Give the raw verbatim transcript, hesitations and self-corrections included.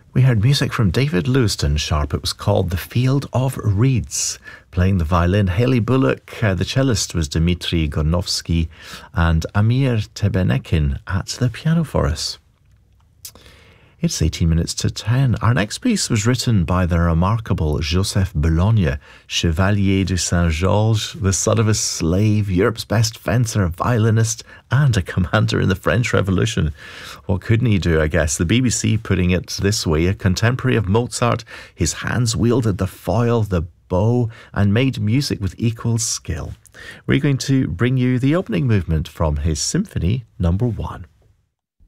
We heard music from David Lewiston Sharp. It was called The Field of Reeds. Playing the violin, Haley Bullock. Uh, the cellist was Dmitry Gornovsky, and Amir Tebenekin at the piano for us. It's eighteen minutes to ten. Our next piece was written by the remarkable Joseph Boulogne, Chevalier de Saint-Georges, the son of a slave, Europe's best fencer, violinist, and a commander in the French Revolution. What couldn't he do, I guess? The B B C putting it this way: a contemporary of Mozart, his hands wielded the foil, the bow, and made music with equal skill. We're going to bring you the opening movement from his Symphony Number One.